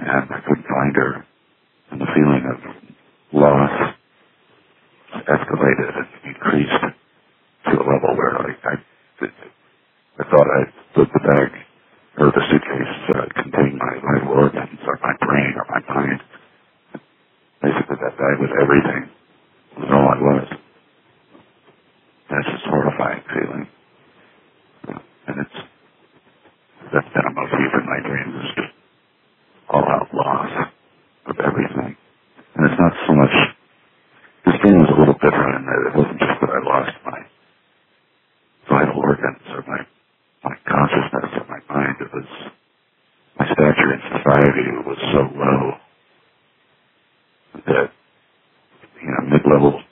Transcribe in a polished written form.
and I couldn't find her, and the feeling of loss escalated and increased to a level where I thought I put the bag or the suitcase contained my vital organs or my brain or my mind. Basically, that bag was everything. It was all I was. That's just a horrifying feeling. And that's been a motif in my dreams, is just all-out loss of everything. And it's not so much, this dream was a little different in that it wasn't just that I lost my vital organs or my consciousness or my mind. It was my stature in society was so low that, mid-level